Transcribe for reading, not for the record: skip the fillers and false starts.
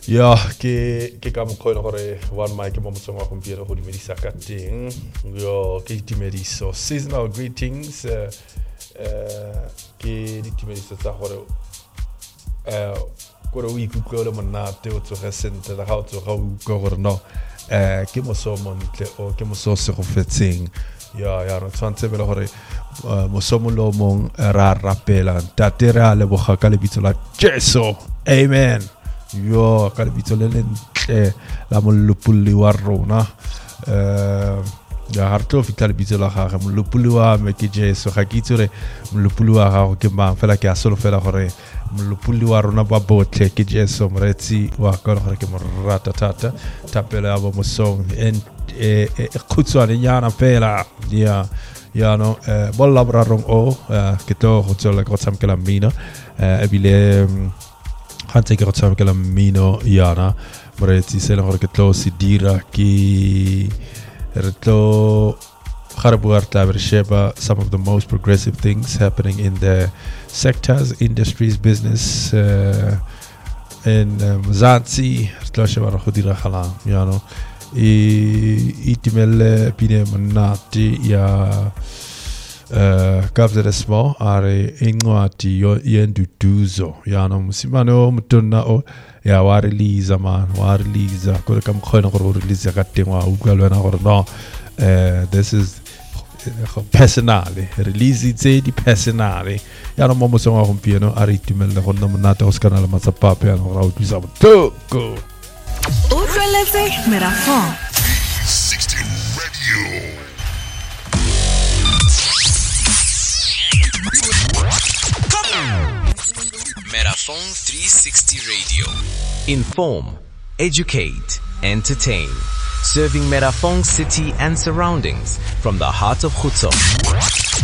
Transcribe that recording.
Ya, ke kamu koino kore one mic mo mosonga kumpiero hodi medisa kating. Yo, ke timeriso seasonal greetings. Ke timeriso ta hore. Kore wi ku ko le mona te o tso resente la ha o tso ga u ko no. Ke mo so montle o ke mo so se go fetseng. Ya no tsantse bele hore mo so mo lo mong ra rapela tatera le boga ka le bitso la Jesu. Amen. Yo ka le bitso le lentle la molopuli wa rona ya harto fitla le bitso la gagwe molopuli wa me ke Jesu ga ke itse re molopuli wa gago ke mang fela ke a solo fela gore molopuli wa rona ba botle ke Jesu moretsi wa ka gore ke mo rata thata tapela ya bo mosong khutswane nyana fela ya no bolla brarong o ke to go tsola go tsamkela mmino ebile Hante ke rotsa ke la mino yana moreti se le gore ke tlo se dira ki retlo Kharabuarta sheba some of the most progressive things happening in the sectors, industries, business in Mzansi retlo sheba ro dira khala yano itimel pine manati ya Kavzeresmo are ingwati yendu duzo yano musimano mutuna o ya wariliza man wariliza kore kam khoina gore release ka tengwa utlwalwana gore no this is personale release tse di personale yano mo mosonga gompieno a re itumelle go nna monate go skana le matsapape yano ra utlwisa botoko utlweletse Merafong 360 Radio. Merafong 360 Radio. Inform, educate, entertain. Serving Merafong city and surroundings from the heart of Khutso.